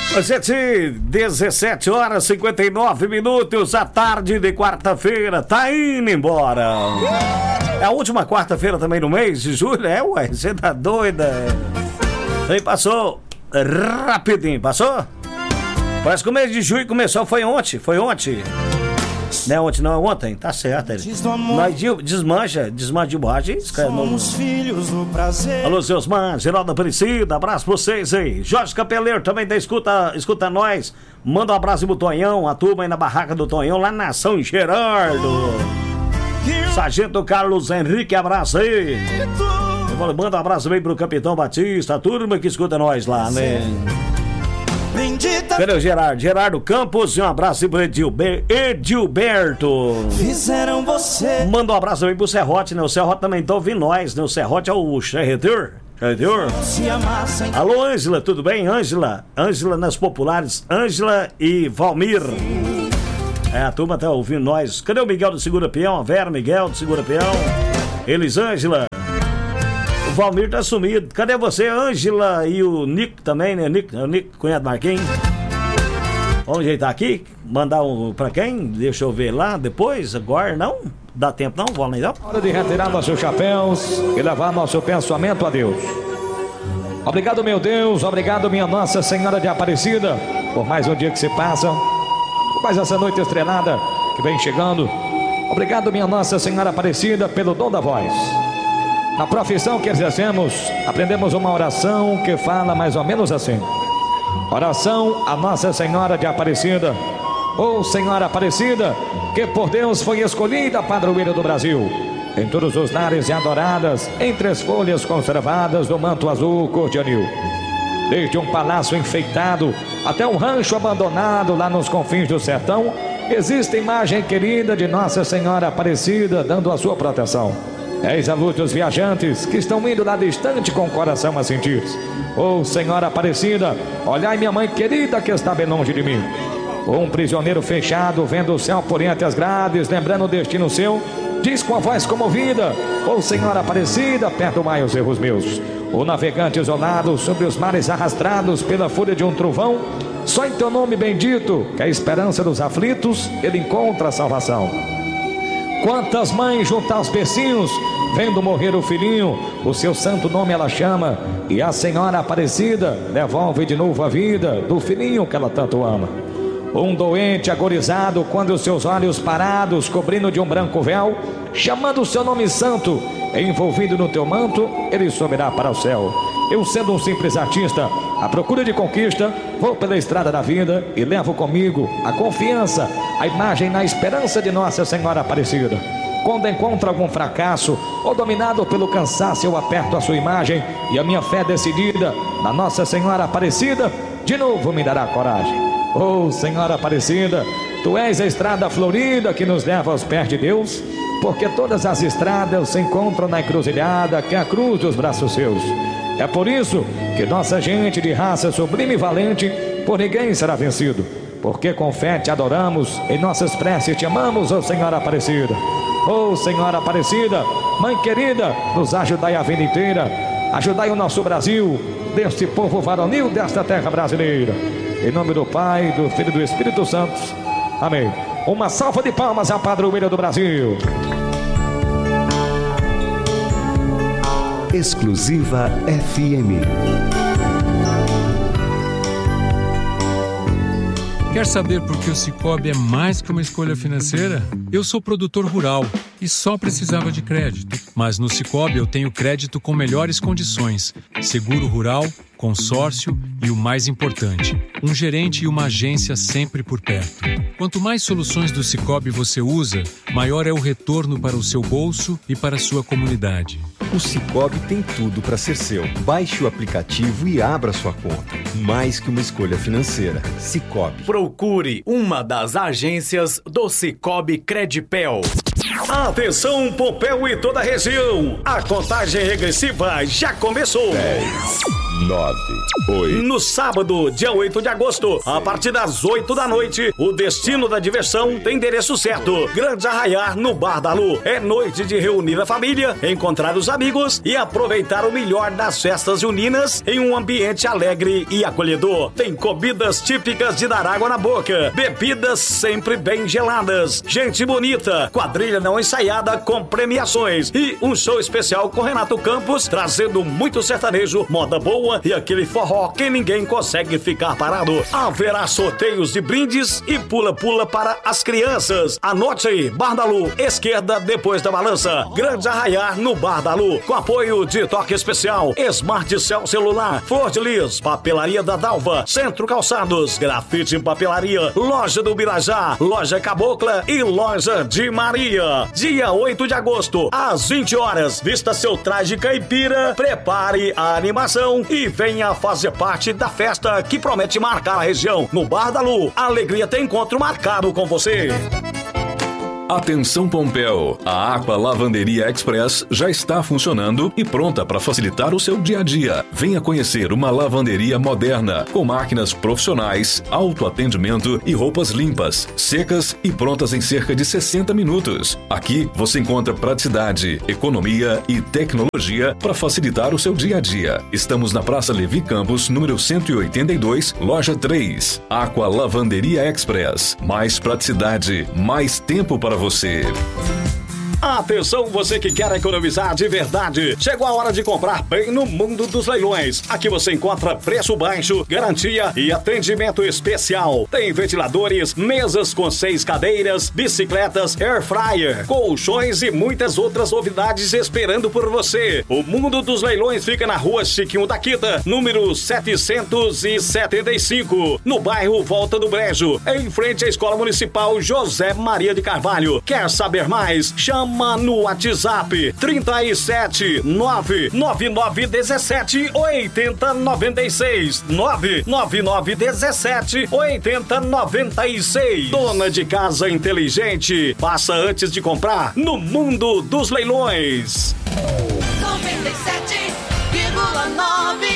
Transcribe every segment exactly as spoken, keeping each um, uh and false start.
Gente, dezessete horas e cinquenta e nove minutos, a tarde de quarta-feira, tá indo embora. É a última quarta-feira também no mês de julho, é, ué, você tá doida? Aí passou rapidinho, passou? Parece que o mês de julho começou, foi ontem, foi ontem. Não é ontem, não, é ontem, tá certo. Nós desmancha, desmancha de borracha. Somos filhos do prazer. Alô, seus mães, Geraldo Aparecida, abraço pra vocês aí. Jorge Capeleiro também da escuta, escuta nós. Manda um abraço pro Tonhão, a turma aí na barraca do Tonhão, lá na São Gerardo. Sargento Carlos Henrique, abraço aí. Manda um abraço também pro Capitão Batista, a turma que escuta nós lá, né? Bendita. Cadê o Gerardo? Gerardo Campos e um abraço pro Edilber... Edilberto. Fizeram você. Manda um abraço também pro Serrote, né? O Serrote também tá ouvindo nós, né? O Serrote é o Charreteur. Charreteur. Alô, Ângela, tudo bem? Ângela. Ângela nas populares. Ângela e Valmir. É, a turma tá ouvindo nós. Cadê o Miguel do Segura Peão? A Vera Miguel do Segura Peão. Elisângela. O Valmir tá sumido. Cadê você, Ângela? E o Nico também, né? Nico, o Nico, cunhado Marquinhos. Vamos ajeitar aqui. Mandar um pra quem? Deixa eu ver lá depois. Agora não? Dá tempo não? Vamos lá, não? Hora de retirar nossos chapéus e levar nosso pensamento a Deus. Obrigado, meu Deus. Obrigado, minha Nossa Senhora de Aparecida, por mais um dia que se passa, por mais essa noite estrelada que vem chegando. Obrigado, minha Nossa Senhora Aparecida, pelo dom da voz. Na profissão que exercemos, aprendemos uma oração que fala mais ou menos assim: oração a Nossa Senhora de Aparecida, ou Senhora Aparecida, que por Deus foi escolhida padroeira do Brasil, em todos os lares e adoradas, entre as folhas conservadas do manto azul cor de anil. Desde um palácio enfeitado até um rancho abandonado lá nos confins do sertão, existe imagem querida de Nossa Senhora Aparecida dando a sua proteção. Eis a luz dos viajantes que estão indo lá distante com o coração a sentir. Oh, Senhora Aparecida, olhai minha mãe querida que está bem longe de mim. Um prisioneiro fechado, vendo o céu por entre as grades, lembrando o destino seu, diz com a voz comovida: oh, Senhora Aparecida, perdoai os erros meus. O navegante isolado sobre os mares arrastrados pela fúria de um trovão, só em teu nome bendito, que é a esperança dos aflitos, ele encontra a salvação. Quantas mães junto aos pecinhos, vendo morrer o filhinho, o seu santo nome ela chama, e a Senhora Aparecida devolve de novo a vida do filhinho que ela tanto ama. Um doente agorizado, quando os seus olhos parados, cobrindo de um branco véu, chamando o seu nome santo, envolvido no teu manto, ele subirá para o céu. Eu, sendo um simples artista, à procura de conquista, vou pela estrada da vida e levo comigo a confiança, a imagem na esperança de Nossa Senhora Aparecida. Quando encontro algum fracasso ou dominado pelo cansaço, eu aperto a sua imagem e a minha fé decidida na Nossa Senhora Aparecida de novo me dará coragem. Oh, Senhora Aparecida, tu és a estrada florida que nos leva aos pés de Deus, porque todas as estradas se encontram na encruzilhada que é a cruz dos braços seus. É por isso que nossa gente de raça sublime e valente por ninguém será vencido, porque com fé te adoramos, em nossas preces te amamos, ó Senhora Aparecida. Ó Senhora Aparecida, Mãe querida, nos ajudai a vida inteira, ajudai o nosso Brasil, deste povo varonil desta terra brasileira. Em nome do Pai, do Filho e do Espírito Santo. Amém. Uma salva de palmas à padroeira do Brasil. Exclusiva F M. Quer saber por que o Sicoob é mais que uma escolha financeira? Eu sou produtor rural e só precisava de crédito. Mas no Sicoob eu tenho crédito com melhores condições, seguro rural, consórcio e o mais importante, um gerente e uma agência sempre por perto. Quanto mais soluções do Sicoob você usa, maior é o retorno para o seu bolso e para a sua comunidade. O Sicoob tem tudo para ser seu. Baixe o aplicativo e abra sua conta. Mais que uma escolha financeira. Sicoob. Procure uma das agências do Sicoob Credipel. Atenção, Pompéu e toda a região. A contagem regressiva já começou. dez, nove, oito. No sábado, dia oito de agosto, a partir das oito da noite, o destino da diversão tem endereço certo. Grande Arraiar no Bar da Lu. É noite de reunir a família, encontrar os amigos e aproveitar o melhor das festas juninas em um ambiente alegre e acolhedor. Tem comidas típicas de dar água na boca, bebidas sempre bem geladas, gente bonita, quadrilha não ensaiada com premiações e um show especial com Renato Campos, trazendo muito sertanejo, moda boa e aquele forró que ninguém consegue ficar parado. Haverá sorteios de brindes e pula-pula para as crianças. Anote aí, Bar da Lu, esquerda depois da balança. Grande Arraiar no Bar da Lu, com apoio de Toque Especial, Smart Cell Celular, Flor de Lis, Papelaria da Dalva, Centro Calçados, Grafite Papelaria, Loja do Birajá, Loja Cabocla e Loja de Maria. Dia oito de agosto, às vinte horas, vista seu traje caipira, prepare a animação e venha fazer parte da festa que promete marcar a região. No Bar da Lu, a alegria tem encontro marcado com você. Atenção Pompéu, a Aqua Lavanderia Express já está funcionando e pronta para facilitar o seu dia a dia. Venha conhecer uma lavanderia moderna, com máquinas profissionais, autoatendimento e roupas limpas, secas e prontas em cerca de sessenta minutos. Aqui você encontra praticidade, economia e tecnologia para facilitar o seu dia a dia. Estamos na Praça Levi Campos, número cento e oitenta e dois, loja três. Aqua Lavanderia Express. Mais praticidade, mais tempo para você. Atenção, você que quer economizar de verdade. Chegou a hora de comprar bem no Mundo dos Leilões. Aqui você encontra preço baixo, garantia e atendimento especial. Tem ventiladores, mesas com seis cadeiras, bicicletas, air fryer, colchões e muitas outras novidades esperando por você. O Mundo dos Leilões fica na Rua Chiquinho da Quita, número setecentos e setenta e cinco, no bairro Volta do Brejo, em frente à Escola Municipal José Maria de Carvalho. Quer saber mais? Chama no WhatsApp trinta e sete, nove nove nove dezessete, oitenta noventa e seis, nove nove nove dezessete, oitenta noventa e seis. Dona de casa inteligente, passa antes de comprar no Mundo dos Leilões. noventa e sete vírgula nove.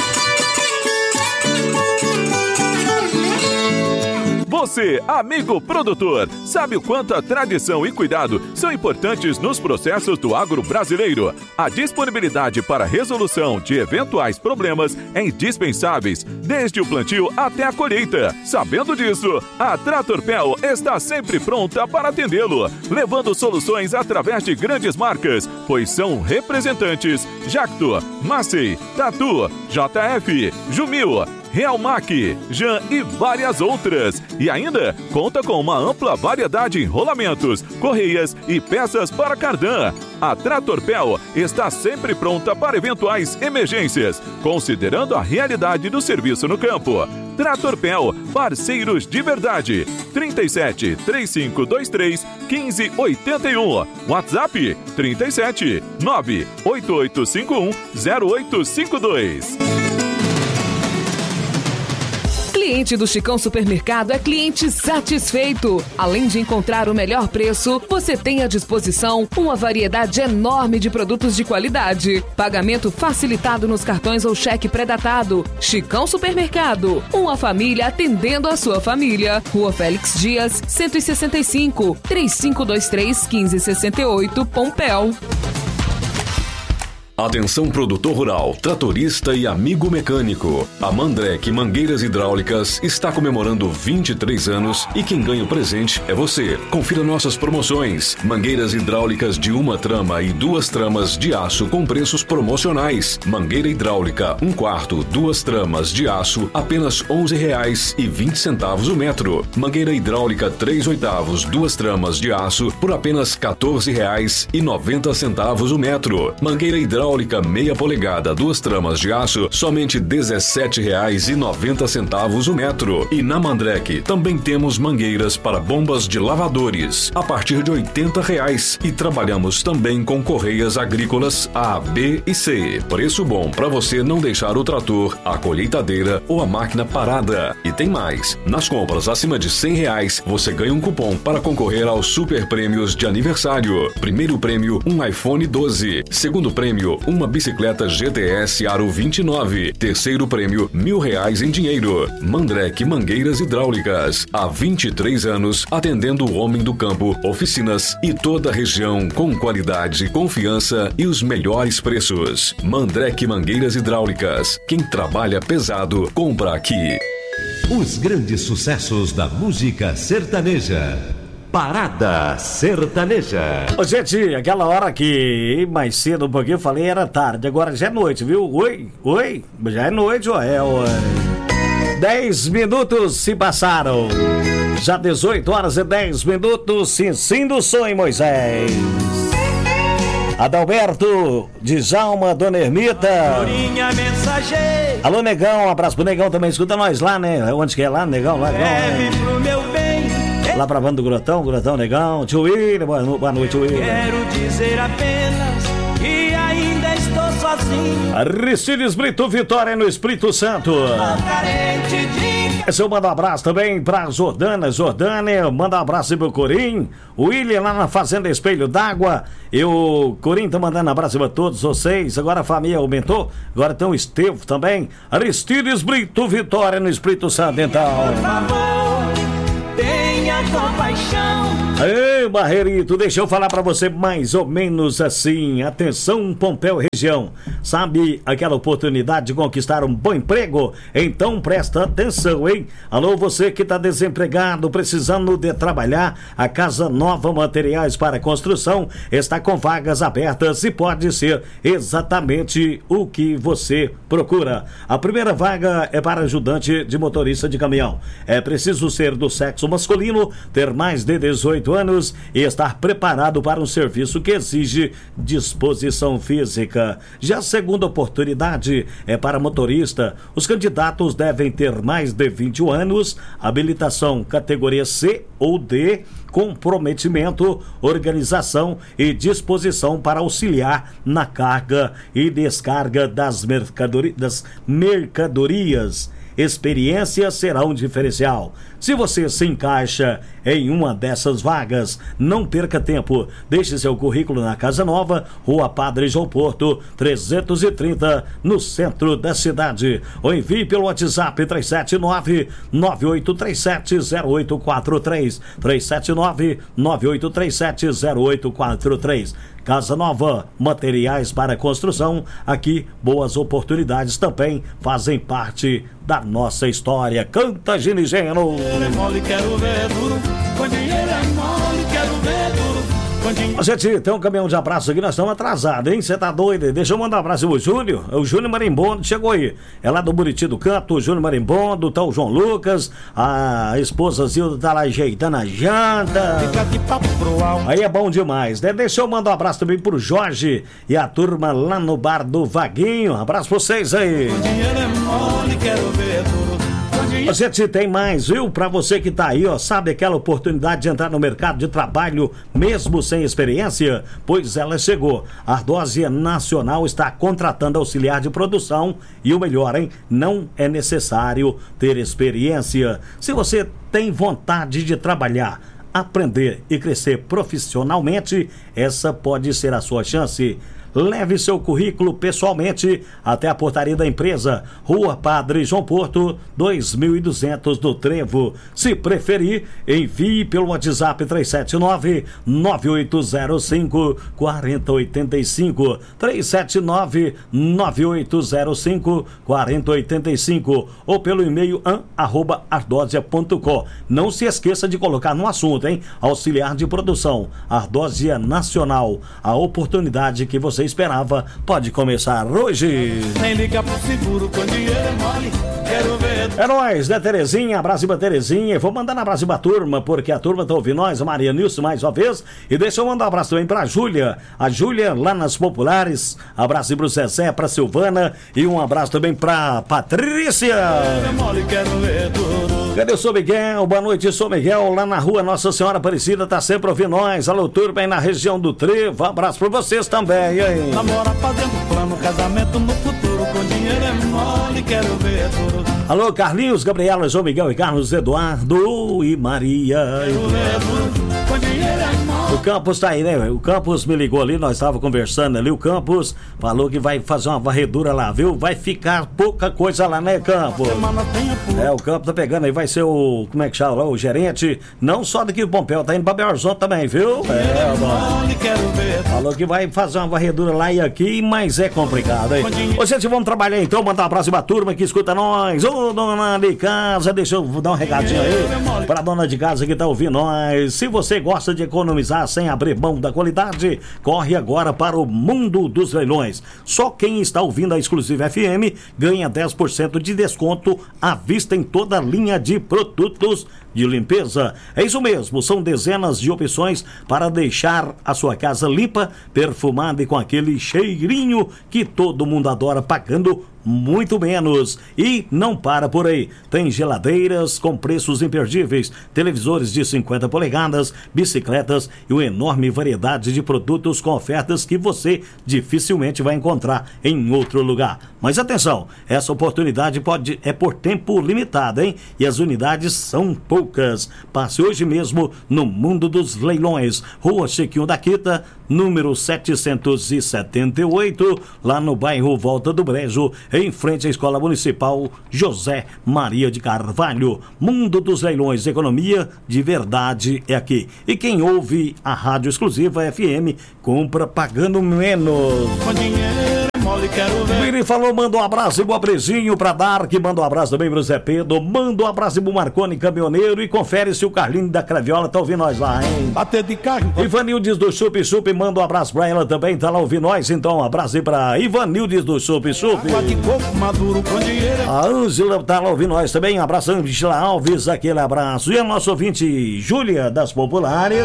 Você, amigo produtor, sabe o quanto a tradição e cuidado são importantes nos processos do agro brasileiro? A disponibilidade para resolução de eventuais problemas é indispensáveis, desde o plantio até a colheita. Sabendo disso, a Tratorpel está sempre pronta para atendê-lo, levando soluções através de grandes marcas, pois são representantes Jacto, Massey, Tatu, J F, Jumil, Realmac, Jan e várias outras. E ainda conta com uma ampla variedade em rolamentos, correias e peças para cardan. A Tratorpel está sempre pronta para eventuais emergências, considerando a realidade do serviço no campo. Tratorpel, parceiros de verdade. trinta e sete, trinta e cinco vinte e três, quinze oitenta e um. WhatsApp trinta e sete, nove oito oito cinco um, zero oito cinco dois. Cliente do Chicão Supermercado é cliente satisfeito. Além de encontrar o melhor preço, você tem à disposição uma variedade enorme de produtos de qualidade. Pagamento facilitado nos cartões ou cheque pré-datado. Chicão Supermercado, uma família atendendo a sua família. Rua Félix Dias, cento e sessenta e cinco, trinta e cinco vinte e três, quinze sessenta e oito, Pompéu. Atenção produtor rural, tratorista e amigo mecânico. A Mandrek Mangueiras Hidráulicas está comemorando vinte e três anos e quem ganha o presente é você. Confira nossas promoções. Mangueiras hidráulicas de uma trama e duas tramas de aço com preços promocionais. Mangueira hidráulica um quarto, duas tramas de aço, apenas onze reais e vinte centavos o metro. Mangueira hidráulica três oitavos, duas tramas de aço por apenas quatorze reais e noventa centavos o metro. Mangueira hidráulica meia polegada, duas tramas de aço, somente dezessete reais e noventa centavos o metro. E na Mandrek também temos mangueiras para bombas de lavadores a partir de oitenta reais e trabalhamos também com correias agrícolas A, B e C. Preço bom para você não deixar o trator, a colheitadeira ou a máquina parada. E tem mais, nas compras acima de cem reais você ganha um cupom para concorrer aos super prêmios de aniversário. Primeiro prêmio, um iPhone doze. Segundo prêmio, uma bicicleta G T S Aro vinte e nove. Terceiro prêmio, mil reais em dinheiro. Mandrek Mangueiras Hidráulicas. Há vinte e três anos, atendendo o homem do campo, oficinas e toda a região com qualidade, confiança e os melhores preços. Mandrek Mangueiras Hidráulicas. Quem trabalha pesado, compra aqui. Os grandes sucessos da música sertaneja. Parada Sertaneja. Ô, gente, aquela hora que mais cedo um pouquinho eu falei era tarde, agora já é noite, viu? Oi, oi, já é noite, ó, é, oi. Dez minutos se passaram. Já dezoito horas e dez minutos, sim, sim do sonho, Moisés. Adalberto, Djalma, Dona Ermita. Alô, Negão, um abraço pro Negão também, escuta nós lá, né? Onde que é lá, Negão? Lá, Leve pro meu bem. Lá pra banda do Grotão, Grotão, Negão. Tio William, boa, boa noite, tio William. Quero dizer apenas que ainda estou sozinho. Aristides Brito, Vitória no Espírito Santo. Carente de... Esse eu mando um abraço também pra Jordana, Jordânia, manda um abraço aí pro Corim, o William lá na Fazenda Espelho d'Água, e o Corim tá mandando um abraço pra todos vocês, agora a família aumentou, agora tem o Estevo também, Aristides Brito, Vitória no Espírito Santo, então. Por favor, tenha compaixão. Ei, Barreirito, deixa eu falar pra você mais ou menos assim. Atenção, Pompéu região. Sabe aquela oportunidade de conquistar um bom emprego? Então presta atenção, hein? Alô, você que tá desempregado, precisando de trabalhar, a Casa Nova Materiais para Construção está com vagas abertas e pode ser exatamente o que você procura. A primeira vaga é para ajudante de motorista de caminhão. É preciso ser do sexo masculino, ter mais de dezoito anos e estar preparado para um serviço que exige disposição física. Já a segunda oportunidade é para motorista. Os candidatos devem ter mais de vinte e um anos, habilitação categoria C ou D, comprometimento, organização e disposição para auxiliar na carga e descarga das, mercadori- das mercadorias. Experiência será um diferencial. Se você se encaixa em uma dessas vagas, não perca tempo. Deixe seu currículo na Casa Nova, Rua Padre João Porto, trezentos e trinta, no centro da cidade. Ou envie pelo WhatsApp três sete nove, nove oito três sete, zero oito quatro três. três sete nove, nove oito três sete, zero oito quatro três. Casa Nova, materiais para construção. Aqui, boas oportunidades também fazem parte da nossa história. Canta, Ginigeno. É mole, quero ver duro. Com dinheiro é mole, quero ver duro. Com dinheiro... Gente, tem um caminhão de abraço aqui, nós estamos atrasados, hein? Você tá doido? Deixa eu mandar um abraço pro Júnior. O Júnior Marimbondo chegou aí. É lá do Buriti do Canto, o Júnior Marimbondo, tá o João Lucas, a esposa Zilda tá lá ajeitando a janta. Fica de papo pro alto. Aí é bom demais, né? Deixa eu mandar um abraço também pro Jorge e a turma lá no bar do Vaguinho. Abraço pra vocês aí. Com dinheiro é mole, quero ver duro. A gente tem mais, viu? Pra você que tá aí, ó, sabe aquela oportunidade de entrar no mercado de trabalho mesmo sem experiência? Pois ela chegou. A Ardósia Nacional está contratando auxiliar de produção e o melhor, hein? Não é necessário ter experiência. Se você tem vontade de trabalhar, aprender e crescer profissionalmente, essa pode ser a sua chance. Leve seu currículo pessoalmente até a portaria da empresa, Rua Padre João Porto, dois mil e duzentos do Trevo. Se preferir, envie pelo WhatsApp três sete nove, nove oito zero cinco, quatro oito cinco, três sete nove, nove oito zero cinco, quatro oito cinco ou pelo e-mail an arroba ardosia ponto com. Não se esqueça de colocar no assunto, hein? Auxiliar de produção, Ardósia Nacional. A oportunidade que você esperava pode começar hoje. Nem liga pro seguro, com dinheiro é mole, quero ver. É nóis, né, Terezinha? Abraço pra Terezinha. Vou mandar um abraço pra turma, porque a turma tá ouvindo nós, a Maria Nilson mais uma vez. E deixa eu mandar um abraço também pra Júlia. A Júlia lá nas Populares. Abraço pro Zezé, pra Silvana. E um abraço também pra Patrícia. É mole, quero ver tudo. Cadê o São Miguel? Boa noite, São Miguel. Lá na rua Nossa Senhora Aparecida, tá sempre ouvindo nós. Alô, turma aí na região do Trevo. Abraço pra vocês também, hein? Namora fazendo plano, casamento no futuro. Com dinheiro é mole, quero ver tudo. Alô, Carlinhos, Gabriela, João Miguel e Carlos Eduardo e Maria. Quero ver tudo. com dinheiro é mole. O Campos tá aí, né? O Campos me ligou ali, nós estávamos conversando ali. O Campos falou que vai fazer uma varredura lá, viu? Vai ficar pouca coisa lá, né, Campos? É, o Campos tá pegando aí, vai ser o, como é que chama lá? O gerente, não só daqui do Pompéu, tá indo pra Belo Horizonte também, viu? É, mano. Falou que vai fazer uma varredura lá e aqui, mas é complicado, hein? Ô, gente, vamos trabalhar então, mandar um abraço pra turma que escuta nós. Ô, dona de casa, deixa eu dar um recadinho aí pra dona de casa que tá ouvindo nós. Se você gosta de economizar sem abrir mão da qualidade, corre agora para o mundo dos leilões. Só quem está ouvindo a Exclusiva F M ganha dez por cento de desconto à vista em toda a linha de produtos de limpeza. É isso mesmo, são dezenas de opções para deixar a sua casa limpa, perfumada e com aquele cheirinho que todo mundo adora, pagando muito menos. E não para por aí, tem geladeiras com preços imperdíveis, televisores de cinquenta polegadas, bicicletas e uma enorme variedade de produtos com ofertas que você dificilmente vai encontrar em outro lugar. Mas atenção, essa oportunidade pode é por tempo limitado, hein? E as unidades são poucas. Passe hoje mesmo no Mundo dos Leilões, Rua Chiquinho da Quita, número setecentos e setenta e oito, lá no bairro Volta do Brejo, em frente à Escola Municipal José Maria de Carvalho. Mundo dos Leilões, economia de verdade é aqui. E quem ouve a Rádio Exclusiva F M, compra pagando menos. Com dinheiro mole, quero ver. Ele falou, manda um abraço e um abrezinho pra Dark, manda um abraço também pro Zé Pedro, manda um abraço pro Marconi Caminhoneiro e confere se o Carlinho da Craviola tá ouvindo nós lá, hein? Bater de carro. Ivanildes do Chup Chup, manda um abraço pra ela também, tá lá ouvindo nós, então um abraço aí pra Ivanildes do Chup Chup. Água de coco maduro com dinheiro. A Ângela tá lá ouvindo nós também, um abraço, Ângela Alves, aquele abraço. E a nossa ouvinte Júlia das Populares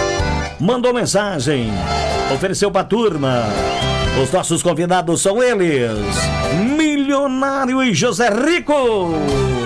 mandou mensagem, ofereceu pra turma. Os nossos convidados são eles, Milionário e José Rico.